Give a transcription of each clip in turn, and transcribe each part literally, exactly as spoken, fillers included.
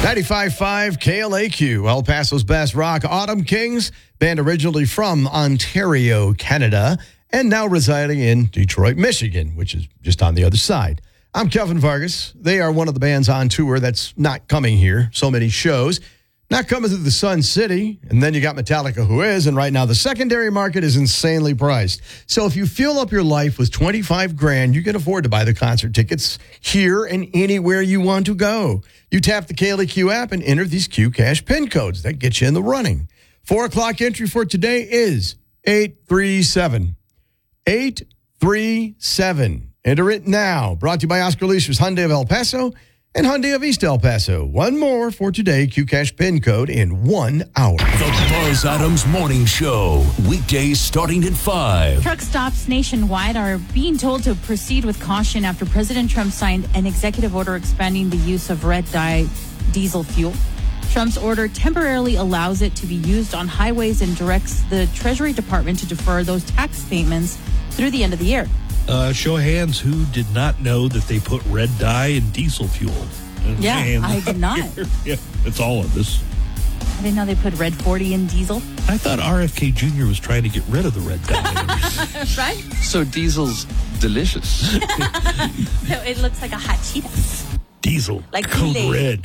ninety-five point five K L A Q, El Paso's best rock. Autumn Kings, band originally from Ontario, Canada, and now residing in Detroit, Michigan, which is just on the other side. I'm Kevin Vargas. They are one of the bands on tour that's not coming here. So many shows. Not coming to the Sun City. And then you got Metallica, who is. And right now, the secondary market is insanely priced. So if you fill up your life with twenty-five grand, you can afford to buy the concert tickets here and anywhere you want to go. You tap the K L A Q app and enter these Q Cash pin codes. That gets you in the running. Four o'clock entry for today is eight three seven. eight three seven. Enter it now. Brought to you by Oscar Leishers Hyundai of El Paso and Hyundai of East El Paso. One more for today. Q Cash pin code in one hour. The Buzz Adams Morning Show. Weekdays starting at five. Truck stops nationwide are being told to proceed with caution after President Trump signed an executive order expanding the use of red dye diesel fuel. Trump's order temporarily allows it to be used on highways and directs the Treasury Department to defer those tax payments through the end of the year. Uh, show of hands who did not know that they put red dye in diesel fuel. Yeah, And I did not. yeah, it's all of this. I didn't know they put red forty in diesel. I thought R F K Junior was trying to get rid of the red dye. Right? So diesel's delicious. So it looks like a hot Cheetos. Diesel. Like code Kool-Aid. red.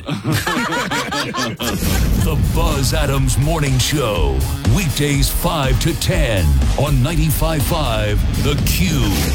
The Buzz Adams Morning Show. Weekdays five to ten on ninety-five point five The Q.